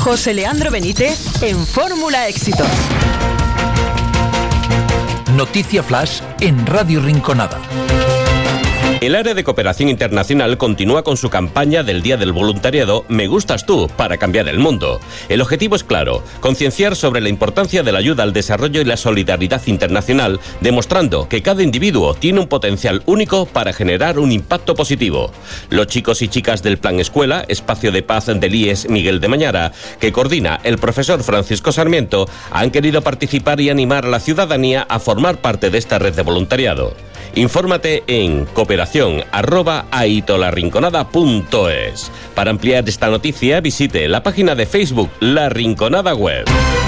José Leandro Benítez en Fórmula Éxitos. Noticia Flash en Radio Rinconada. El área de cooperación internacional continúa con su campaña del Día del Voluntariado Me Gustas Tú para cambiar el mundo. El objetivo es claro, concienciar sobre la importancia de la ayuda al desarrollo y la solidaridad internacional, demostrando que cada individuo tiene un potencial único para generar un impacto positivo. Los chicos y chicas del Plan Escuela, Espacio de Paz del IES Miguel de Mañara, que coordina el profesor Francisco Sarmiento, han querido participar y animar a la ciudadanía a formar parte de esta red de voluntariado. Infórmate en cooperación@aitolarrinconada.es. Para ampliar esta noticia, visite la página de Facebook La Rinconada Web.